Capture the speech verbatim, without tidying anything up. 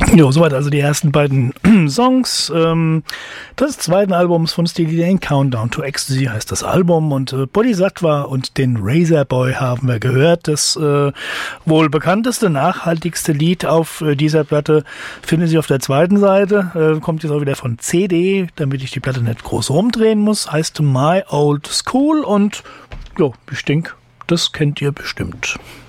Jo, soweit also die ersten beiden Songs ähm, des zweiten Albums von Steely Dan, Countdown to Ecstasy heißt das Album, und äh, Bodhisattva und den Razor Boy haben wir gehört. Das äh, wohl bekannteste, nachhaltigste Lied auf äh, dieser Platte findet sich auf der zweiten Seite, äh, kommt jetzt auch wieder von C D, damit ich die Platte nicht groß rumdrehen muss, heißt My Old School, und jo, ich denke, das kennt ihr bestimmt.